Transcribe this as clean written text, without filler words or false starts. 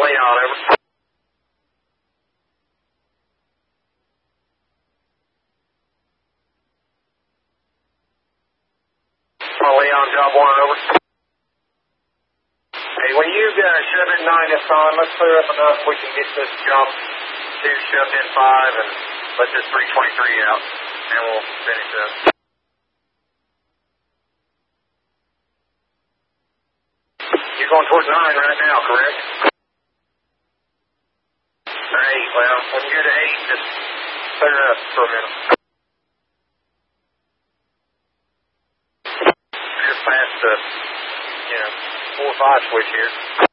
Leon, over. Leon, job 1, over. Hey, when you shove in 9 this time, let's clear up enough we can get this job 2 shoved in 5 and let this 323 out, and we'll finish up. You're going towards 9 right now, correct? Or 8, well, when you get to 8, just clear up for a minute. Just past the, 4-5 switch here.